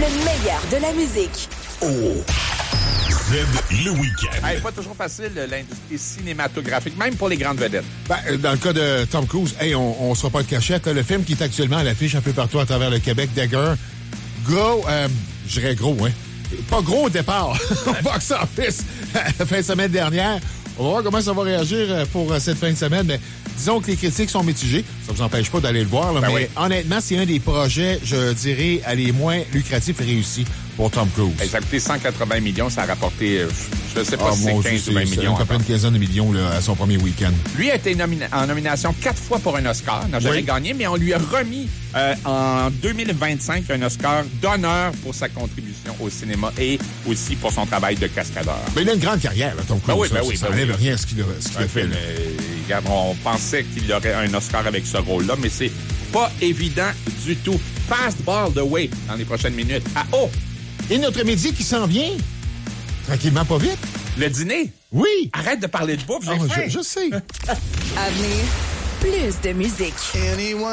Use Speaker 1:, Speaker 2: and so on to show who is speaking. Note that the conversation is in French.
Speaker 1: Le meilleur de la musique.
Speaker 2: Le week-end.
Speaker 3: Hey, pas toujours facile, l'industrie cinématographique, même pour les grandes vedettes.
Speaker 4: Dans le cas de Tom Cruise, on ne sera pas de cachette. Le film qui est actuellement à l'affiche un peu partout à travers le Québec, Dagger, gros, je dirais gros, hein. Pas gros au départ, au box-office, la fin de semaine dernière. On va voir comment ça va réagir pour cette fin de semaine. Mais disons que les critiques sont mitigées. Ça ne vous empêche pas d'aller le voir. Là, mais
Speaker 3: oui.
Speaker 4: Honnêtement, c'est un des projets, je dirais, les moins lucratifs et réussis pour Tom Cruise.
Speaker 3: Ça a coûté 180 millions, ça a rapporté, je ne sais pas si c'est 15 ou 20 millions.
Speaker 4: À peu près une quinzaine de millions là, à son premier week-end.
Speaker 3: Lui a été en nomination 4 fois pour un Oscar. N'a jamais gagné, mais on lui a remis en 2025 un Oscar d'honneur pour sa contribution au cinéma et aussi pour son travail de cascadeur.
Speaker 4: Mais il a une grande carrière, là, Tom Cruise. Ça n'enlève rien à ce qu'il a fait.
Speaker 3: Regarde, on pensait qu'il aurait un Oscar avec ce rôle-là, mais c'est pas évident du tout. Fastball the way dans les prochaines minutes.
Speaker 4: Et notre midi qui s'en vient, tranquillement, pas vite.
Speaker 3: Le dîner?
Speaker 4: Oui!
Speaker 3: Arrête de parler de bouffe, j'ai faim.
Speaker 4: Je sais.
Speaker 1: À venir, plus de musique.